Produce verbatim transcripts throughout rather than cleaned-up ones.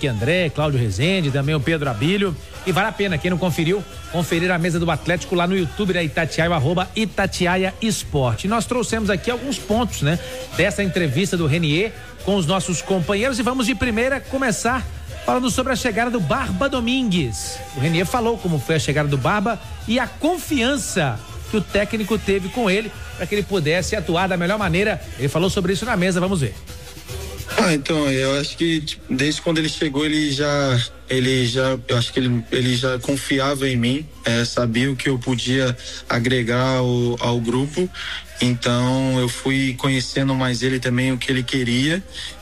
Henrique André, Cláudio Rezende, também o Pedro Abílio. E vale a pena, quem não conferiu, conferir a mesa do Atlético lá no YouTube da Itatiaia, o arroba Itatiaia Esporte. E nós trouxemos aqui alguns pontos, né, dessa entrevista do Renier com os nossos companheiros e vamos de primeira começar falando sobre a chegada do Barba Domingues. O Renier falou como foi a chegada do Barba e a confiança que o técnico teve com ele para que ele pudesse atuar da melhor maneira. Ele falou sobre isso na mesa, vamos ver. Ah, então, eu acho que tipo, desde quando ele chegou, ele já, ele já, eu acho que ele, ele já confiava em mim, é, sabia o que eu podia agregar ao, ao grupo, então eu fui conhecendo mais ele também, o que ele queria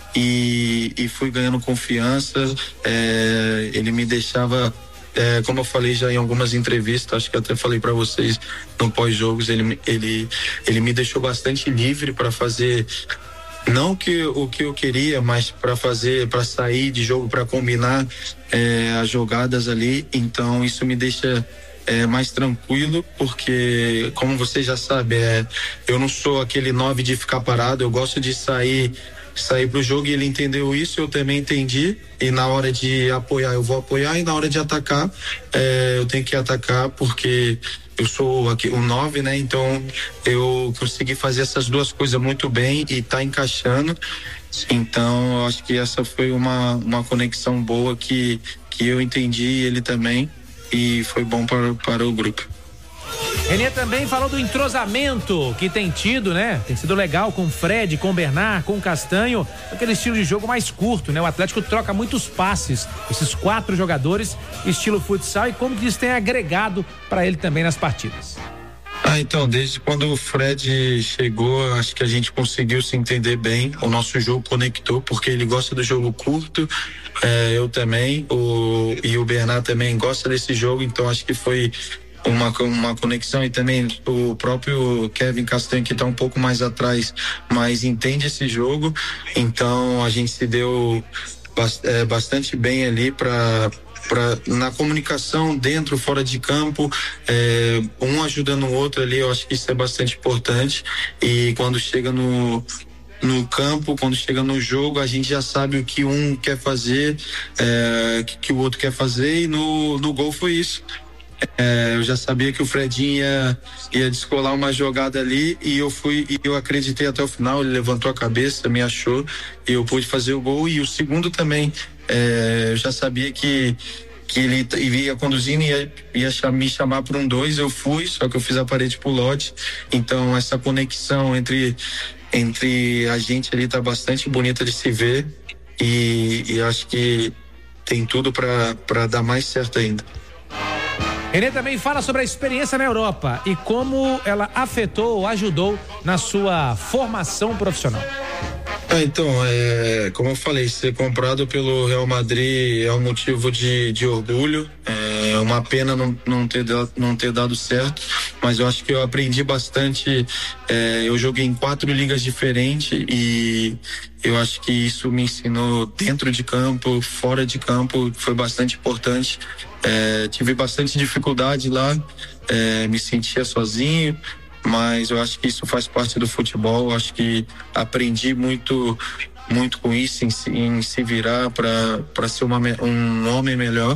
e, e fui ganhando confiança, é, ele me deixava, é, como eu falei já em algumas entrevistas, acho que até falei para vocês no pós-jogos, ele, ele, ele me deixou bastante livre para fazer não que, o que eu queria, mas para fazer, para sair de jogo, para combinar é, as jogadas ali. Então isso me deixa é, mais tranquilo, porque como você já sabe, é, eu não sou aquele nove de ficar parado, eu gosto de sair sair pro jogo, e ele entendeu isso, eu também entendi, e na hora de apoiar eu vou apoiar, e na hora de atacar é, eu tenho que atacar, porque eu sou aqui o nove, né? Então eu consegui fazer essas duas coisas muito bem e tá encaixando. Então eu acho que essa foi uma, uma conexão boa que, que eu entendi, ele também, e foi bom para, para o grupo. Renier também falou do entrosamento que tem tido, né? Tem sido legal com o Fred, com o Bernard, com o Castanho, aquele estilo de jogo mais curto, né? O Atlético troca muitos passes, esses quatro jogadores, estilo futsal, e como que isso tem agregado para ele também nas partidas. Ah, então, desde quando o Fred chegou, acho que a gente conseguiu se entender bem, o nosso jogo conectou, porque ele gosta do jogo curto, é, eu também, o, e o Bernard também gosta desse jogo, então acho que foi uma, uma conexão, e também o próprio Kevin Castanho, que está um pouco mais atrás, mas entende esse jogo, então a gente se deu é, bastante bem ali para Pra, na comunicação dentro, fora de campo, é, um ajudando o outro ali, eu acho que isso é bastante importante, e quando chega no no campo, quando chega no jogo, a gente já sabe o que um quer fazer, é, que, que o outro quer fazer, e no, no gol foi isso. É, eu já sabia que o Fredinho ia, ia descolar uma jogada ali, e eu fui, e eu acreditei até o final, ele levantou a cabeça, me achou, e eu pude fazer o gol, e o segundo também, é, eu já sabia que que ele ia conduzindo e ia, ia me chamar para um dois, eu fui, só que eu fiz a parede pro lote, então essa conexão entre entre a gente ali tá bastante bonita de se ver, e, e acho que tem tudo para dar mais certo ainda. Renier também fala sobre a experiência na Europa e como ela afetou ou ajudou na sua formação profissional. Ah, então, é, como eu falei, ser comprado pelo Real Madrid é um motivo de, de orgulho, é uma pena não, não, ter dado, não ter dado certo, mas eu acho que eu aprendi bastante, é, eu joguei em quatro ligas diferentes, e eu acho que isso me ensinou dentro de campo, fora de campo, foi bastante importante. É, tive bastante dificuldade lá, é, me sentia sozinho, mas eu acho que isso faz parte do futebol. Eu acho que aprendi muito muito com isso, em, em se virar para para ser uma, um homem melhor,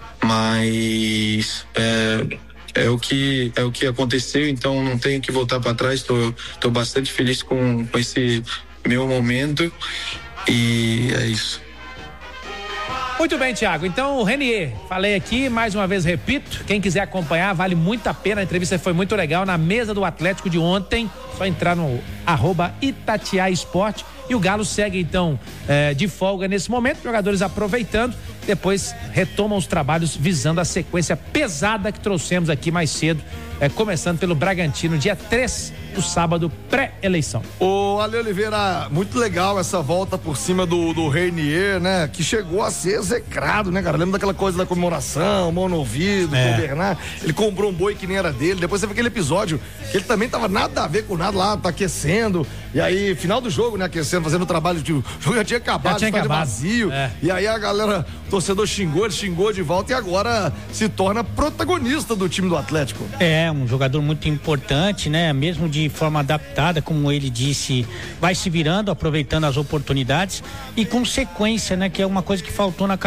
mas é, é o que é o que aconteceu, então não tenho que voltar para trás. Tô, tô bastante feliz com, com esse meu momento, e é isso. Muito bem, Thiago. Então, o Renier, falei aqui, mais uma vez repito, quem quiser acompanhar, vale muito a pena. A entrevista foi muito legal na mesa do Atlético de ontem. Só entrar no arroba Itatiaia Esporte. E o Galo segue, então, eh, de folga nesse momento. Jogadores aproveitando. Depois retomam os trabalhos visando a sequência pesada que trouxemos aqui mais cedo. Eh, começando pelo Bragantino, dia três, do sábado, pré-eleição. Ô, Ale Oliveira, muito legal essa volta por cima do, do Renier, né? Que chegou a ser execrado, né, cara? Lembra daquela coisa da comemoração, mão no ouvido, é. com o Bernard. Ele comprou um boi que nem era dele. Depois teve aquele episódio que ele também tava nada a ver com nada lá, tá aquecendo. E aí, final do jogo, né, aquecendo, fazendo o trabalho de... O jogo já tinha acabado, já tinha acabado. vazio. É. E aí a galera, o torcedor xingou, ele xingou de volta, e agora se torna protagonista do time do Atlético. É, um jogador muito importante, né? Mesmo de forma adaptada, como ele disse, vai se virando, aproveitando as oportunidades e com sequência, né? Que é uma coisa que faltou na